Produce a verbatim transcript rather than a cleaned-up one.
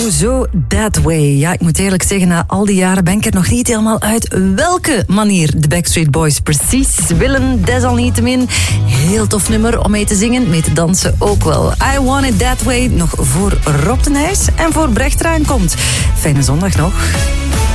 Zo, That Way. Ja, ik moet eerlijk zeggen, na al die jaren ben ik er nog niet helemaal uit welke manier de Backstreet Boys precies willen. Desalniettemin, heel tof nummer om mee te zingen, mee te dansen ook wel. I Want It That Way, nog voor Rob de Nijs en voor Brecht eraan komt. Fijne zondag nog.